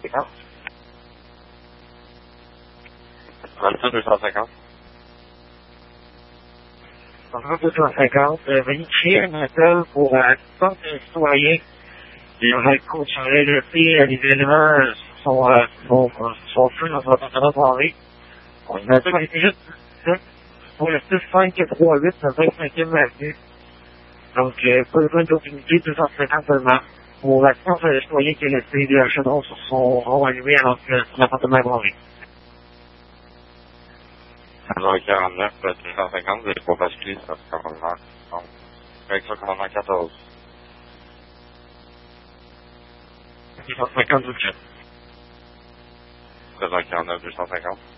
250. 250. 250, vérifier un appel pour assistance des citoyens qui aurait contrôlé le fait les éléments sont faits dans votre appareil. On a été juste pour le 6538, le 25e avenue. Donc, pas besoin d'opportunité, 250 seulement. Pour l'assistance des citoyens qui a laissé le chaudron sur son rond allumé alors que l'appartement est barré. Alors, 49, 250, vous n'avez pas basculé sur ce commandement. Donc, correction commandement 14. 250 du chat. 349, 250.